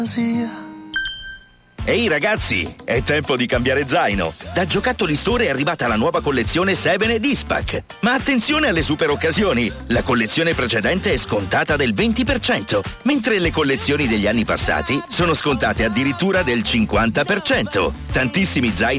Ehi ragazzi, è tempo di cambiare zaino. Da Giocattoli Store è arrivata la nuova collezione 7 Dispack. Ma attenzione alle super occasioni. La collezione precedente è scontata del 20%, mentre le collezioni degli anni passati sono scontate addirittura del 50%. Tantissimi zaini